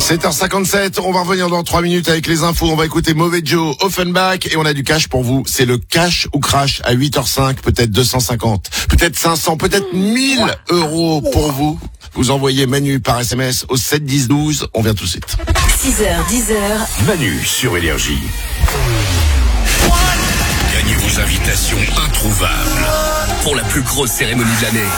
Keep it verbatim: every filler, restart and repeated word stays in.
sept heures cinquante-sept, on va revenir dans trois minutes avec les infos. On va écouter Mauvais Joe, Offenbach et on a du cash pour vous. C'est le cash ou crash à huit heures cinq, peut-être deux cent cinquante, peut-être cinq cents, peut-être mille euros pour vous. Vous envoyez Manu par S M S au sept dix douze. On vient tout de suite. six heures, dix heures. Manu sur Énergie. Gagnez vos invitations introuvables pour la plus grosse cérémonie de l'année.